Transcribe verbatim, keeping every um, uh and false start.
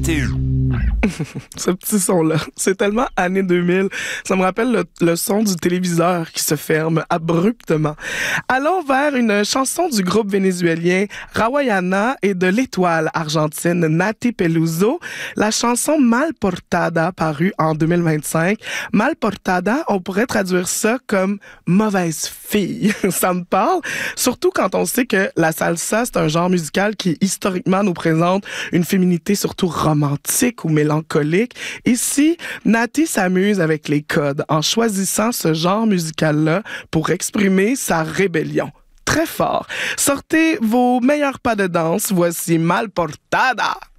T. Ce petit son-là, c'est tellement années deux mille. Ça me rappelle le, le son du téléviseur qui se ferme abruptement. Allons vers une chanson du groupe vénézuélien Rawayana et de l'étoile argentine Nati Peluso, la chanson Mal Portada, parue en deux mille vingt-cinq. Mal Portada, on pourrait traduire ça comme mauvaise fille. Ça me parle, surtout quand on sait que la salsa, c'est un genre musical qui historiquement nous présente une féminité surtout romantique ou mélancolique. Ici, Nati s'amuse avec les codes en choisissant ce genre musical-là pour exprimer sa rébellion. Très fort. Sortez vos meilleurs pas de danse. Voici Mal Portada.